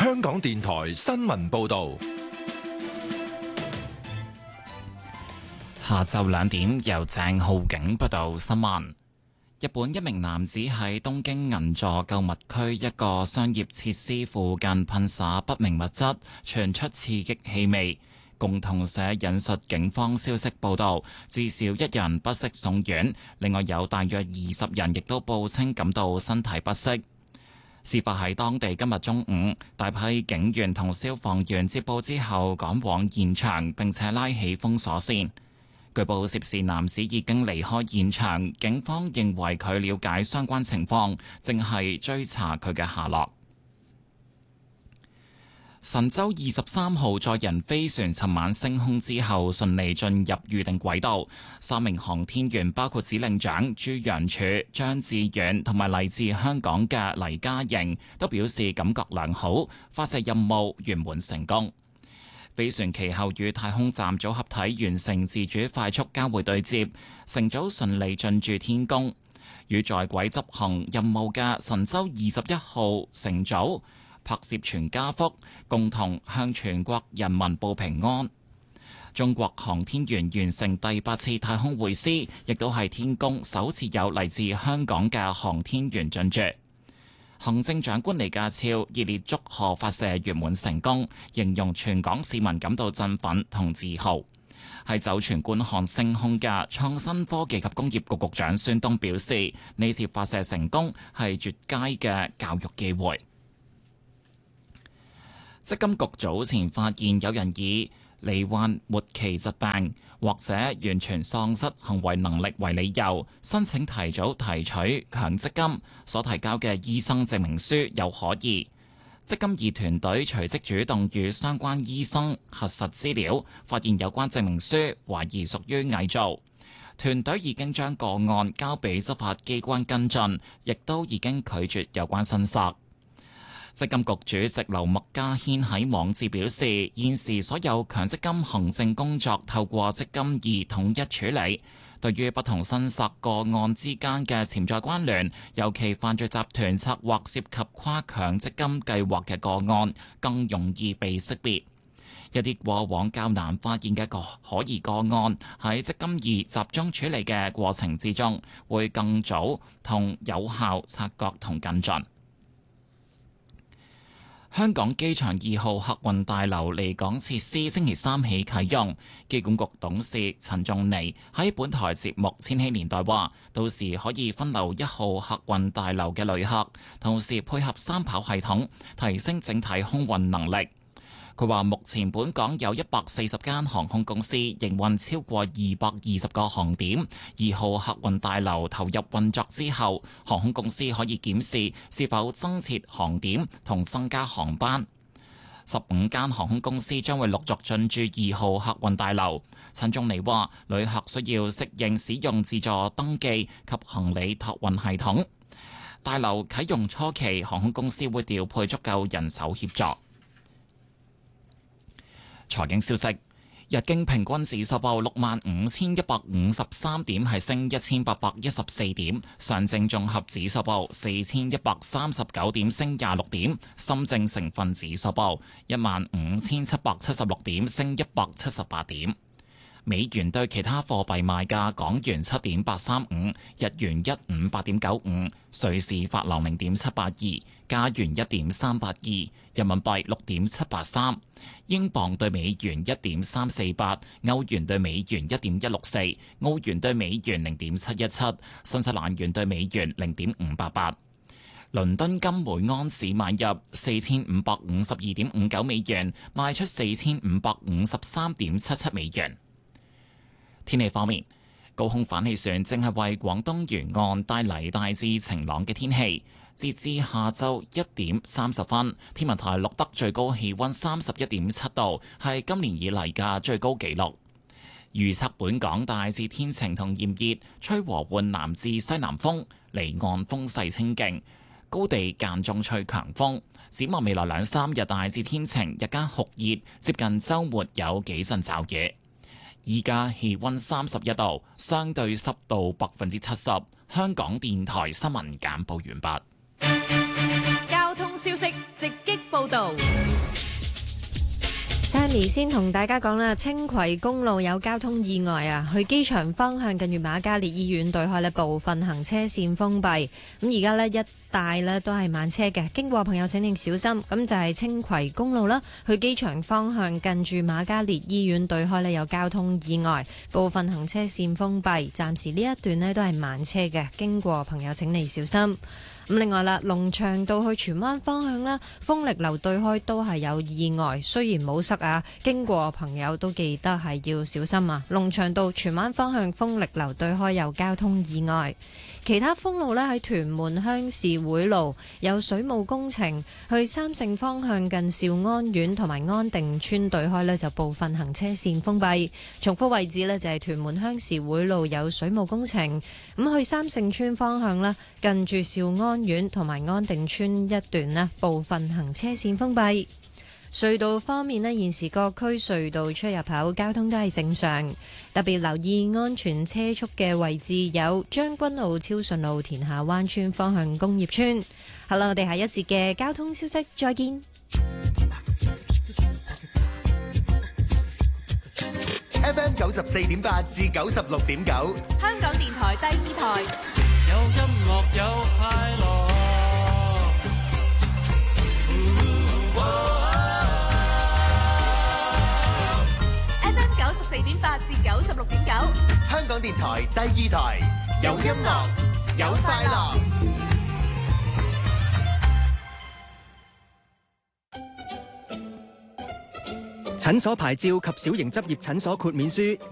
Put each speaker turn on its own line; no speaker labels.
香港電台新聞報道。
下晝2點，由鄭浩景報道新聞。日本一名男子喺東京銀座購物區一個商業設施附近噴灑不明物質，傳出刺激氣味。共同社引述警方消息報道，至少1人不適送院，另外有大約20人亦都報稱感到身體不適。事發喺當地今日中午，大批警員同消防員接報之後趕往現場，並且拉起封鎖線。據報涉事男子已經離開現場，警方認為佢了解相關情況，正係追查佢嘅下落。神舟23號載人飛船尋晚升空之後順利進入預定軌道，3名航天員包括指令長朱楊柱、張志遠同埋嚟自香港嘅黎嘉瑩都表示感覺良好，發射任務圓滿成功。飛船其後與太空站組合體完成自主快速交會對接，乘組順利進駐天宮。與在軌執行任務嘅神舟21號乘組拍攝全家福，共同向全國人民報平安。中國航天員完成第8次太空會師，亦都係天宮首次有嚟自香港嘅航天員進駐。行政長官李家超熱烈祝賀發射圓滿成功，形容全港市民感到振奮同自豪。喺酒泉觀看升空嘅創新科技及工業局局長孫東表示，呢次發射成功係絕佳嘅教育機會。積金局早前發現有人以罹患末期疾病或者完全喪失行為能力為理由，申請提早提取強積金所提交嘅醫生證明書有可疑。積金易團隊隨即主動與相關醫生核實資料，發現有關證明書懷疑屬於偽造。團隊已經將個案交俾執法機關跟進，亦都已經拒絕有關申索。積金局主席劉麥嘉軒喺網誌表示，現時所有強積金行政工作透過積金易統一處理，對於不同申索個案之間嘅潛在關聯，尤其犯罪集團策劃涉及跨強積金計劃嘅個案，更容易被識別。一啲過往較難發現嘅可疑個案，喺積金易集中處理嘅過程之中，會更早同有效察覺同跟進。香港機場2號客運大樓離港設施星期3起啟用，機管局董事陳仲尼喺本台節目《千禧年代》話，到時可以分流1號客運大樓嘅旅客，同時配合三跑系統，提升整體空運能力。佢話：目前本港有140間航空公司營運超過220個航點。2號客運大樓投入運作之後，航空公司可以檢視是否增設航點同增加航班。15間航空公司將會陸續進駐2號客運大樓。陳仲尼話：旅客需要適應使用自助登記及行李託運系統。大樓啟用初期，航空公司會調配足夠人手協助。財經消息：日經平均指數報65,153點，係升1814點；上證綜合指數報4139點，升26點；深證成分指數報15,776點，升178點。美元對其他貨幣賣價：港元7.835，日元158.95，瑞士法郎0.782，加元1.382，人民幣6.783，英鎊對美元1.348，歐元對美元1.164，澳元對美元0.717，新西蘭元對美元0.588。倫敦金每安士買入4552.59美元，賣出4553.77美元。天氣方面，高空反氣旋正係為廣東沿岸帶嚟大致晴朗嘅天氣。截至下晝1點30分，天文台錄得最高氣溫31.7度，係今年以嚟嘅最高紀錄。預測本港大致天晴同炎熱，吹和緩南至西南風，離岸風勢清勁，高地間中吹強風。展望未來2-3日大致天晴，日間酷熱，接近週末有幾陣驟雨。依家氣溫31度，相對濕度70%。香港電台新聞簡報完畢。
交通消息直擊報導。
Sammy 先同大家講啦，青葵公路有交通意外啊，去機場方向近住瑪嘉烈醫院對開呢部分行車線封閉，咁而家呢一帶呢都係慢車嘅，經過朋友請你小心。咁就係青葵公路啦，去機場方向近住瑪嘉烈醫院對開呢有交通意外，部分行車線封閉，暫時呢一段呢都係慢車嘅，經過朋友請你小心。咁另外啦，龍翔道去荃灣方向啦，豐力樓對開都係有意外，雖然冇塞啊，經過朋友都記得係要小心啊。龍翔道荃灣方向豐力樓對開有交通意外。其他封路呢，喺屯門鄉事會路有水務工程，去三聖方向近兆安苑同埋安定村對開呢就部分行車線封閉。重複位置呢，就係屯門鄉事會路有水務工程，咁去三聖村方向呢，近住兆安苑同埋安定村一段呢部分行車線封閉。隧道方面呢，現時各區隧道出入口交通都係正常，特別留意安全車速嘅位置有將軍澳超順路田下灣村方向工業村。好啦，我哋下一節嘅交通消息再見。
FM 94.8至96.9，
香港電台第二台，
有音樂有快樂。
FM 94.8至96.9，
香港電台第二台，有音樂有快樂。
診所牌照及小型執業診所豁免書